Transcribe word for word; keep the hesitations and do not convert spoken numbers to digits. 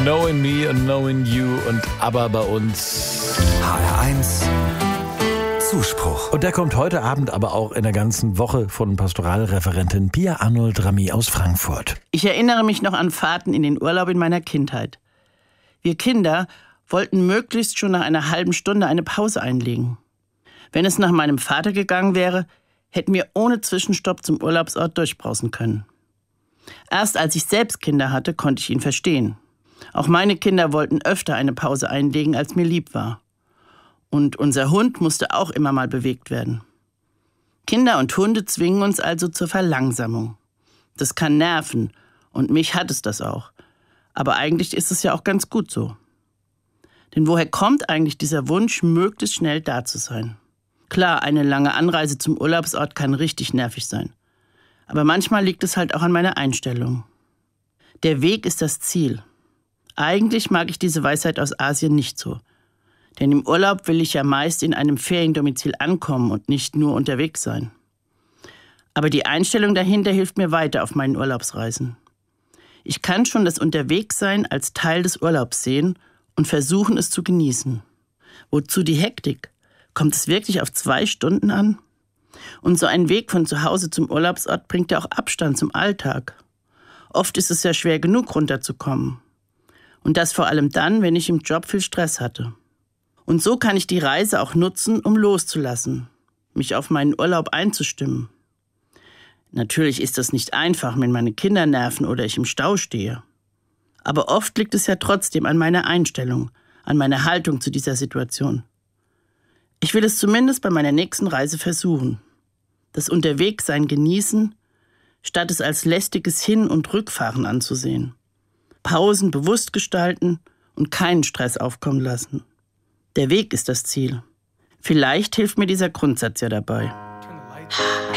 Knowing Me und Knowing You und ABBA bei uns. H R eins Zuspruch. Und der kommt heute Abend aber auch in der ganzen Woche von Pastoralreferentin Pia Arnold Ramy aus Frankfurt. Ich erinnere mich noch an Fahrten in den Urlaub in meiner Kindheit. Wir Kinder wollten möglichst schon nach einer halben Stunde eine Pause einlegen. Wenn es nach meinem Vater gegangen wäre, hätten wir ohne Zwischenstopp zum Urlaubsort durchbrausen können. Erst als ich selbst Kinder hatte, konnte ich ihn verstehen. Auch meine Kinder wollten öfter eine Pause einlegen, als mir lieb war. Und unser Hund musste auch immer mal bewegt werden. Kinder und Hunde zwingen uns also zur Verlangsamung. Das kann nerven und mich hat es das auch. Aber eigentlich ist es ja auch ganz gut so. Denn woher kommt eigentlich dieser Wunsch, möglichst schnell da zu sein? Klar, eine lange Anreise zum Urlaubsort kann richtig nervig sein. Aber manchmal liegt es halt auch an meiner Einstellung. Der Weg ist das Ziel. Eigentlich mag ich diese Weisheit aus Asien nicht so. Denn im Urlaub will ich ja meist in einem Feriendomizil ankommen und nicht nur unterwegs sein. Aber die Einstellung dahinter hilft mir weiter auf meinen Urlaubsreisen. Ich kann schon das Unterwegssein als Teil des Urlaubs sehen und versuchen, es zu genießen. Wozu die Hektik? Kommt es wirklich auf zwei Stunden an? Und so ein Weg von zu Hause zum Urlaubsort bringt ja auch Abstand zum Alltag. Oft ist es ja schwer genug, runterzukommen. Und das vor allem dann, wenn ich im Job viel Stress hatte. Und so kann ich die Reise auch nutzen, um loszulassen, mich auf meinen Urlaub einzustimmen. Natürlich ist das nicht einfach, wenn meine Kinder nerven oder ich im Stau stehe. Aber oft liegt es ja trotzdem an meiner Einstellung, an meiner Haltung zu dieser Situation. Ich will es zumindest bei meiner nächsten Reise versuchen. Das Unterwegssein genießen, statt es als lästiges Hin- und Rückfahren anzusehen. Pausen bewusst gestalten und keinen Stress aufkommen lassen. Der Weg ist das Ziel. Vielleicht hilft mir dieser Grundsatz ja dabei.